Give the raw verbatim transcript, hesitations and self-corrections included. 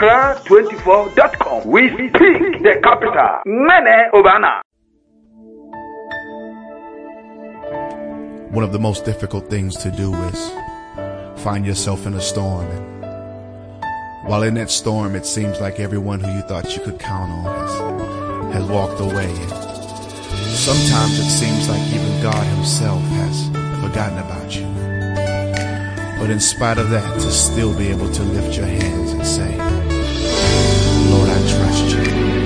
accra twenty-four dot com. We speak the capital. Mene Obana. One of the most difficult things to do is find yourself in a storm, and while in that storm it seems like everyone who you thought you could count on has, has walked away, and sometimes it seems like even God himself has forgotten about you. But in spite of that, to still be able to lift your hands and say,